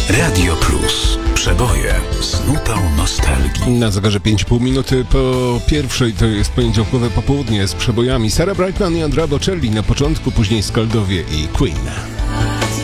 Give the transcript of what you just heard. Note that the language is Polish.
Radio Plus. Przeboje z nutą nostalgii. Na zegarze 5,5 minuty po pierwszej, to jest poniedziałkowe popołudnie z przebojami. Sarah Brightman i Andrea Bocelli na początku, później Skaldowie i Queen.